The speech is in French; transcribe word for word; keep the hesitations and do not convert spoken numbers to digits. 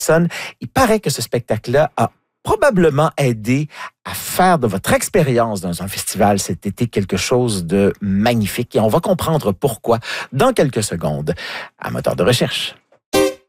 personnes. Il paraît que ce spectacle-là a probablement aidé à faire de votre expérience dans un festival cet été quelque chose de magnifique. Et on va comprendre pourquoi dans quelques secondes à Moteur de recherche.